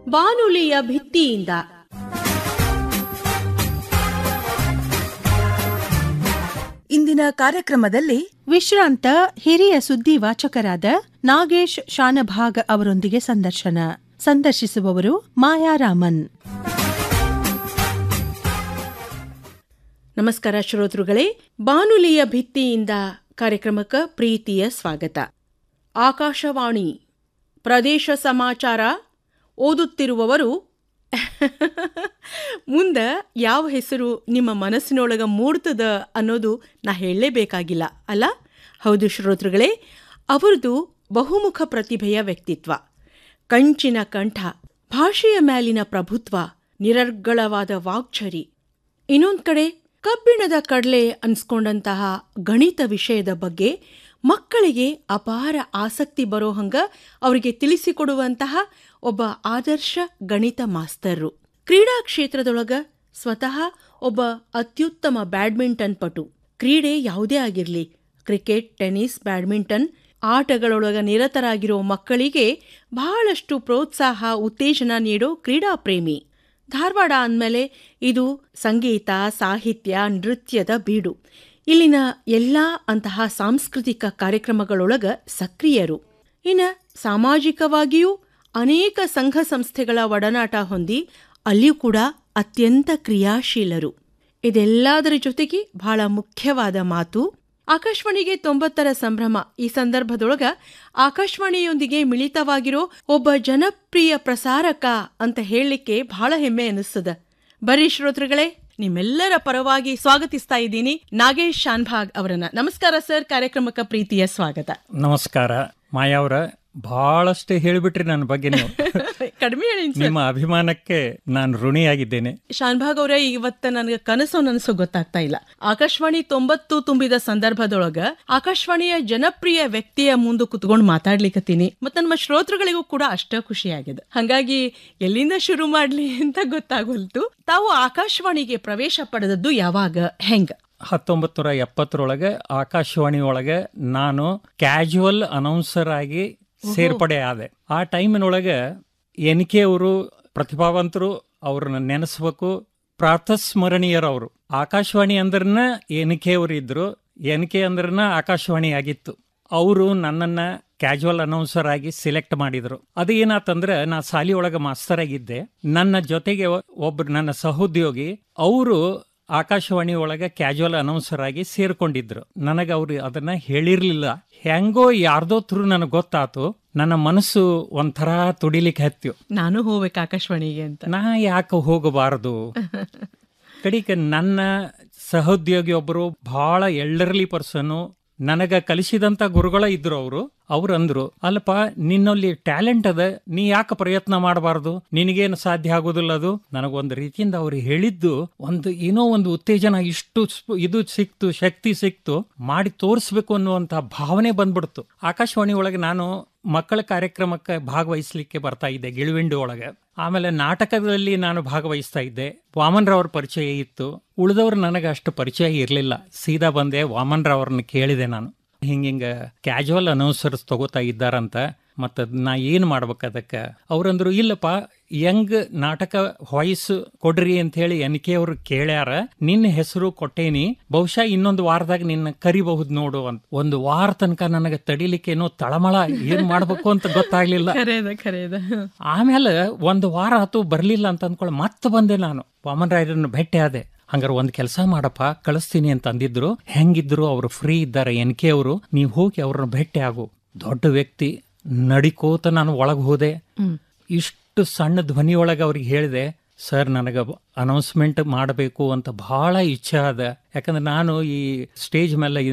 ಬಾನುಲಿಯ ಭಿತ್ತಿಯಿಂದ. ಇಂದಿನ ಕಾರ್ಯಕ್ರಮದಲ್ಲಿ ವಿಶ್ರಾಂತ ಹಿರಿಯ ಸುದ್ದಿ ವಾಚಕರಾದ ನಾಗೇಶ್ ಶಾನಭಾಗ್ ಅವರೊಂದಿಗೆ ಸಂದರ್ಶಿಸುವವರು ಮಾಯಾರಾಮನ್. ನಮಸ್ಕಾರ ಶ್ರೋತೃಗಳೇ, ಬಾನುಲಿಯ ಭಿತ್ತಿಯಿಂದ ಕಾರ್ಯಕ್ರಮಕ್ಕೆ ಪ್ರೀತಿಯ ಸ್ವಾಗತ. ಆಕಾಶವಾಣಿ ಪ್ರದೇಶ ಸಮಾಚಾರ ಓದುತ್ತಿರುವವರು ಮುಂದ ಯಾವ ಹೆಸರು ನಿಮ್ಮ ಮನಸ್ಸಿನೊಳಗ ಮೂಡ್ತದ ಅನ್ನೋದು ನಾ ಹೇಳಲೇಬೇಕಾಗಿಲ್ಲ ಅಲ್ಲ? ಹೌದು ಶ್ರೋತೃಗಳೇ, ಅವರದು ಬಹುಮುಖ ಪ್ರತಿಭೆಯ ವ್ಯಕ್ತಿತ್ವ, ಕಂಚಿನ ಕಂಠ, ಭಾಷೆಯ ಮೇಲಿನ ಪ್ರಭುತ್ವ, ನಿರರ್ಗಳವಾದ ವಾಗ್ಛರಿ, ಇನ್ನೊಂದ್ ಕಡೆ ಕಬ್ಬಿಣದ ಕಡಲೆ ಅನ್ಸ್ಕೊಂಡಂತಹ ಗಣಿತ ವಿಷಯದ ಬಗ್ಗೆ ಮಕ್ಕಳಿಗೆ ಅಪಾರ ಆಸಕ್ತಿ ಬರೋ ಹಂಗ ಅವರಿಗೆ ತಿಳಿಸಿಕೊಡುವಂತಹ ಒಬ್ಬ ಆದರ್ಶ ಗಣಿತ ಮಾಸ್ತರ್ರು. ಕ್ರೀಡಾ ಕ್ಷೇತ್ರದೊಳಗ ಸ್ವತಃ ಒಬ್ಬ ಅತ್ಯುತ್ತಮ ಬ್ಯಾಡ್ಮಿಂಟನ್ ಪಟು. ಕ್ರೀಡೆ ಯಾವುದೇ ಆಗಿರ್ಲಿ, ಕ್ರಿಕೆಟ್, ಟೆನ್ನಿಸ್, ಬ್ಯಾಡ್ಮಿಂಟನ್ ಆಟಗಳೊಳಗ ನಿರತರಾಗಿರೋ ಮಕ್ಕಳಿಗೆ ಬಹಳಷ್ಟು ಪ್ರೋತ್ಸಾಹ, ಉತ್ತೇಜನ ನೀಡೋ ಕ್ರೀಡಾ ಪ್ರೇಮಿ. ಧಾರವಾಡ ಅಂದಮೇಲೆ ಇದು ಸಂಗೀತ, ಸಾಹಿತ್ಯ, ನೃತ್ಯದ ಬೀಡು. ಇಲ್ಲಿನ ಎಲ್ಲಾ ಅಂತಹ ಸಾಂಸ್ಕೃತಿಕ ಕಾರ್ಯಕ್ರಮಗಳೊಳಗ ಸಕ್ರಿಯರು. ಇನ್ನು ಸಾಮಾಜಿಕವಾಗಿಯೂ ಅನೇಕ ಸಂಘ ಸಂಸ್ಥೆಗಳ ಒಡನಾಟ ಹೊಂದಿ ಅಲ್ಲಿಯೂ ಕೂಡ ಅತ್ಯಂತ ಕ್ರಿಯಾಶೀಲರು. ಇದೆಲ್ಲದರ ಜೊತೆಗೆ ಬಹಳ ಮುಖ್ಯವಾದ ಮಾತು, ಆಕಾಶವಾಣಿಗೆ 90ರ ಸಂಭ್ರಮ. ಈ ಸಂದರ್ಭದೊಳಗ ಆಕಾಶವಾಣಿಯೊಂದಿಗೆ ಮಿಳಿತವಾಗಿರೋ ಒಬ್ಬ ಜನಪ್ರಿಯ ಪ್ರಸಾರಕ ಅಂತ ಹೇಳಲಿಕ್ಕೆ ಬಹಳ ಹೆಮ್ಮೆ ಅನಿಸ್ತದ. ಬರ್ರಿ ಶ್ರೋತೃಗಳೇ, ನಿಮ್ಮೆಲ್ಲರ ಪರವಾಗಿ ಸ್ವಾಗತಿಸ್ತಾ ಇದ್ದೀನಿ ನಾಗೇಶ್ ಶಾನಭಾಗ್ ಅವರನ್ನ. ನಮಸ್ಕಾರ ಸರ್, ಕಾರ್ಯಕ್ರಮಕ್ಕೆ ಪ್ರೀತಿಯ ಸ್ವಾಗತ. ನಮಸ್ಕಾರ ಮಾಯಾವ್ರ, ಬಹಳಷ್ಟು ಹೇಳಿಬಿಟ್ರಿ ನನ್ನ ಬಗ್ಗೆ. ನೀವು ಕಡಿಮೆ ಹೇಳಿ, ನಿಮ್ಮ ಅಭಿಮಾನಕ್ಕೆ ನಾನು ಋಣಿಯಾಗಿದ್ದೇನೆ. ಶಾನಭಾಗ್ ಅವರೇ, ಇವತ್ತ ನನಗೆ ಕನಸು ನನಸು ಗೊತ್ತಾಗ್ತಾ ಇಲ್ಲ. ಆಕಾಶವಾಣಿ 90 ತುಂಬಿದ ಸಂದರ್ಭದೊಳಗ ಆಕಾಶವಾಣಿಯ ಜನಪ್ರಿಯ ವ್ಯಕ್ತಿಯ ಮುಂದೆ ಕುತ್ಕೊಂಡು ಮಾತಾಡ್ಲಿಕ್ಕತ್ತೀನಿ. ಮತ್ತ ನಮ್ಮ ಶ್ರೋತೃಗಳಿಗೂ ಕೂಡ ಅಷ್ಟ ಖುಷಿಯಾಗಿದೆ. ಹಂಗಾಗಿ ಎಲ್ಲಿಂದ ಶುರು ಮಾಡ್ಲಿ ಅಂತ ಗೊತ್ತಾಗೋಲ್ತು. ತಾವು ಆಕಾಶವಾಣಿಗೆ ಪ್ರವೇಶ ಪಡೆದದ್ದು ಯಾವಾಗ, ಹೆಂಗ? 1970ರೊಳಗೆ ಆಕಾಶವಾಣಿ ಒಳಗೆ ನಾನು ಕ್ಯಾಜುವಲ್ ಅನೌನ್ಸರ್ ಆಗಿ ಸೇರ್ಪಡೆ ಆದೆ. ಆ ಟೈಮಿನೊಳಗೆ ಎನ್.ಕೆ. ಅವರು ಪ್ರತಿಭಾವಂತರು, ಅವ್ರನ್ನ ನೆನೆಸ್ಬೇಕು, ಪ್ರಾತಸ್ಮರಣೀಯರವರು. ಆಕಾಶವಾಣಿ ಅಂದ್ರನ ಎನ್.ಕೆ. ಅವರು ಇದ್ರು, ಎನ್.ಕೆ. ಅಂದ್ರನ ಆಕಾಶವಾಣಿ ಆಗಿತ್ತು. ಅವರು ನನ್ನನ್ನ ಕ್ಯಾಜುವಲ್ ಅನೌನ್ಸರ್ ಆಗಿ ಸಿಲೆಕ್ಟ್ ಮಾಡಿದ್ರು. ಅದು ಏನಾತಂದ್ರೆ, ನಾ ಶಾಲಿ ಒಳಗೆ ಮಾಸ್ತರ್ ಆಗಿದ್ದೆ. ನನ್ನ ಜೊತೆಗೆ ಒಬ್ರು ನನ್ನ ಸಹೋದ್ಯೋಗಿ ಅವರು ಆಕಾಶವಾಣಿ ಒಳಗೆ ಕ್ಯಾಜುವಲ್ ಅನೌನ್ಸರ್ ಆಗಿ ಸೇರ್ಕೊಂಡಿದ್ರು. ನನಗೆ ಅವ್ರು ಅದನ್ನ ಹೇಳಿರ್ಲಿಲ್ಲ. ಹೆಂಗೋ ಯಾರ್ದೋ ಥ್ರೂ ನನಗೆ ಗೊತ್ತಾತು. ನನ್ನ ಮನಸ್ಸು ಒಂಥರ ತುಡಿಲಿಕ್ಕೆ ಹತ್ತಿ, ನಾನು ಹೋಗ್ಬೇಕು ಆಕಾಶವಾಣಿಗೆ ಅಂತ. ನಾ ಯಾಕೆ ಹೋಗಬಾರದು? ಕಡಿಕೆ ನನ್ನ ಸಹೋದ್ಯೋಗಿ ಒಬ್ಬರು ಬಹಳ ಎಲ್ಡರ್ಲಿ ಪರ್ಸನ್, ನನಗ ಕಲಿಸಿದಂತ ಗುರುಗಳ ಇದ್ರು. ಅವ್ರು ಅಂದ್ರು, ಅಲ್ಲಪ್ಪ ನಿನ್ನಲ್ಲಿ ಟ್ಯಾಲೆಂಟ್ ಅದ, ನೀ ಯಾಕೆ ಪ್ರಯತ್ನ ಮಾಡಬಾರ್ದು? ನಿನಗೇನು ಸಾಧ್ಯ ಆಗೋದಿಲ್ಲ ಅದು. ನನಗೊಂದು ರೀತಿಯಿಂದ ಅವ್ರು ಹೇಳಿದ್ದು ಏನೋ ಒಂದು ಉತ್ತೇಜನ, ಇಷ್ಟು ಇದು ಸಿಕ್ತು, ಶಕ್ತಿ ಸಿಕ್ತು, ಮಾಡಿ ತೋರಿಸ್ಬೇಕು ಅನ್ನುವಂತ ಭಾವನೆ ಬಂದ್ಬಿಡ್ತು. ಆಕಾಶವಾಣಿ ಒಳಗೆ ನಾನು ಮಕ್ಕಳ ಕಾರ್ಯಕ್ರಮಕ್ಕೆ ಭಾಗವಹಿಸ್ಲಿಕ್ಕೆ ಬರ್ತಾ ಇದ್ದೆ, ಗಿಳಿವಿಂಡಿ ಒಳಗೆ. ಆಮೇಲೆ ನಾಟಕದಲ್ಲಿ ನಾನು ಭಾಗವಹಿಸ್ತಾ ಇದ್ದೆ. ವಾಮನ್ ರಾವ್ರ ಪರಿಚಯ ಇತ್ತು, ಉಳಿದವ್ರು ನನಗೆ ಅಷ್ಟು ಪರಿಚಯ ಇರಲಿಲ್ಲ. ಸೀದಾ ಬಂದೆ, ವಾಮನ್ ರಾವ್ರನ್ನ ಕೇಳಿದೆ ನಾನು, ಹಿಂಗ ಕ್ಯಾಜುವಲ್ ಅನೌನ್ಸರ್ಸ್ ತಗೋತಾ ಇದ್ದಾರಂತ, ಮತ್ತ ನಾ ಏನ್ ಮಾಡ್ಬೇಕು ಅದಕ್ಕೆ? ಅವ್ರಂದ್ರು, ಇಲ್ಲಪ್ಪ ಯಂಗ್ ನಾಟಕ ವಾಯ್ಸ್ ಕೊಡ್ರಿ ಅಂತ ಹೇಳಿ ಎನ್.ಕೆ. ಅವ್ರು ಕೇಳ್ಯಾರ, ನಿನ್ನ ಹೆಸರು ಕೊಟ್ಟೇನಿ, ಬಹುಶಃ ಇನ್ನೊಂದು ವಾರದಾಗ ನಿನ್ನ ಕರಿಬಹುದು ನೋಡು ಅಂತ. ಒಂದು ವಾರ ತನಕ ನನಗೆ ತಡಿಲಿಕ್ಕೇನೋ ತಳಮಳ, ಏನ್ ಮಾಡ್ಬೇಕು ಅಂತ ಗೊತ್ತಾಗ್ಲಿಲ್ಲ. ಆಮೇಲೆ ಒಂದು ವಾರ ಆತು, ಬರ್ಲಿಲ್ಲ ಅಂತ ಅಂದ್ಕೊಳ್ಳಿ ಮತ್ತೆ ಬಂದೆ ನಾನು. ವಾಮನ್ ರಾಯರನ್ನು ಭೇಟಿ ಆದೆ. ಹಂಗಾರ ಒಂದ್ ಕೆಲಸ ಮಾಡಪ್ಪ, ಕಳಿಸ್ತೀನಿ ಅಂತ ಅಂದಿದ್ರು. ಹೆಂಗಿದ್ರು ಅವ್ರು ಫ್ರೀ ಇದ್ದಾರೆ ಎನ್.ಕೆ. ಅವರು, ನೀವು ಹೋಗಿ ಅವ್ರನ್ನ ಭೇಟಿ ಆಗು. ದೊಡ್ಡ ವ್ಯಕ್ತಿ, ನಡಿಕೋತ ನಾನು ಒಳಗೆ ಹೋದೆ. ಇಷ್ಟು ಸಣ್ಣ ಧ್ವನಿಯೊಳಗೆ ಅವ್ರಿಗೆ ಹೇಳಿದೆ, ಸರ್ ನನಗೆ ಅನೌನ್ಸ್ಮೆಂಟ್ ಮಾಡಬೇಕು ಅಂತ ಬಹಳ ಇಚ್ಛೆ ಅದ. ಯಾಕಂದ್ರೆ ನಾನು ಈ ಸ್ಟೇಜ್ ಮೇಲೆ